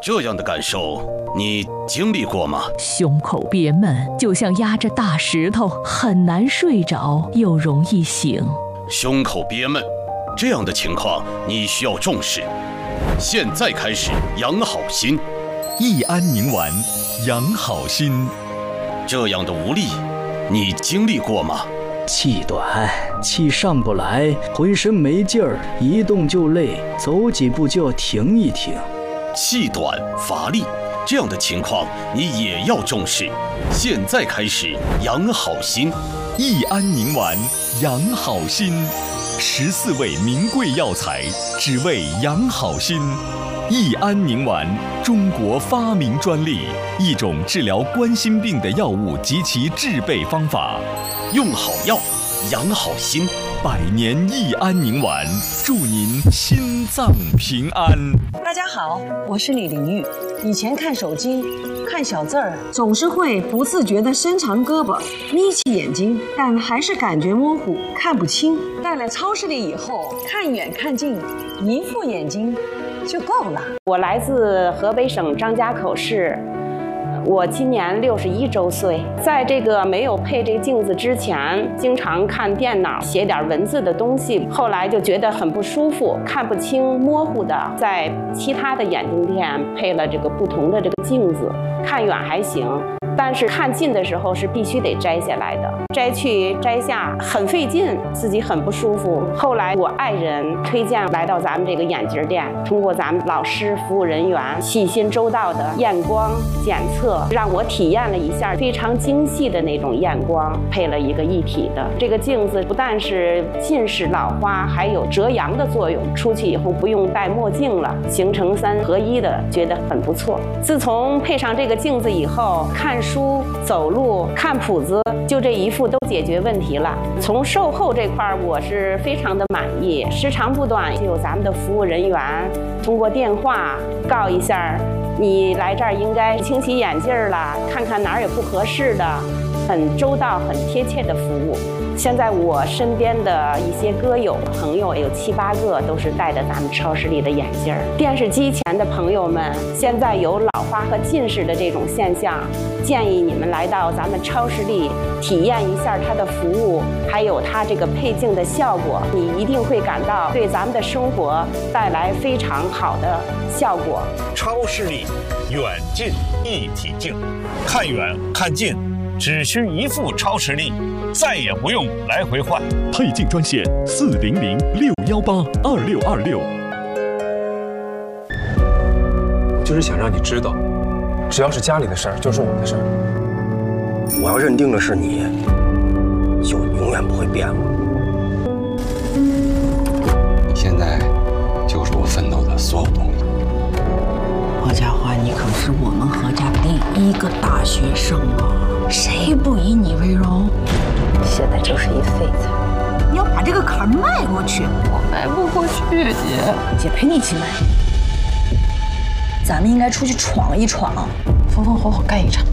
这样的感受，你经历过吗？ 胸口憋闷，就像压着大石头，很难睡着，又容易醒。 胸口憋闷，这样的情况你需要重视。现在开始养好心， 益安宁丸养好心。 这样的无力，你经历过吗？ 气短，气上不来，浑身没劲儿，一动就累，走几步就要停一停。 气短乏力，这样的情况你也要重视。现在开始养好心， 益安宁丸养好心，14味名贵药材，只为养好心。益安宁丸，中国发明专利，一种治疗冠心病的药物及其制备方法。 用好药，养好心。 100年益安宁丸，祝您心脏平安。 大家好，我是李玲玉。以前看手机，看小字儿，总是会不自觉地伸长胳膊，眯起眼睛，但还是感觉模糊，看不清。到了超视力以后，看远看近，一副眼睛就够了。 我来自河北省张家口市。我今年61周岁，在这个没有配这个镜子之前，经常看电脑写点文字的东西，后来就觉得很不舒服，看不清，模糊的。在其他的眼镜店配了这个不同的这个镜子，看远还行，但是看近的时候是必须得摘下来的，摘去摘下很费劲，自己很不舒服。后来我爱人推荐来到咱们这个眼镜店，通过咱们老师服务人员细心周到的验光检测，让我体验了一下非常精细的那种验光，配了一个一体的这个镜子，不但是近视老花，还有遮阳的作用。出去以后不用戴墨镜了，形成3合1的，觉得很不错。自从配上这个镜子以后，看书、走路、看谱子，就这一副都解决问题了。从售后这块我是非常的满意，时长不短，就有咱们的服务人员通过电话告一下，你来这儿应该清洗眼镜了，看看哪儿有不合适的，很周到、很贴切的服务。现在我身边的一些歌友朋友有7、8个都是戴着咱们超视力的眼镜。电视机前的朋友们，现在有老花和近视的这种现象，建议你们来到咱们超视力体验一下它的服务，还有它这个配镜的效果，你一定会感到对咱们的生活带来非常好的效果。 超视力远近一体镜，看远看近只需一副超视力，再也不用来回换。 配镜专线400-618-2626。 就是想让你知道，只要是家里的事儿，就是我的事儿。 我要认定的是你，就永远不会变了。 你现在就是我奋斗的所有动力。 何家欢，你可是我们何家第1个大学生啊，谁不以你为荣？ 现在就是一废材， 你要把这个坎迈过去。 我迈不过去， 姐陪你一起迈。咱们应该出去闯一闯， 风风火火干一场。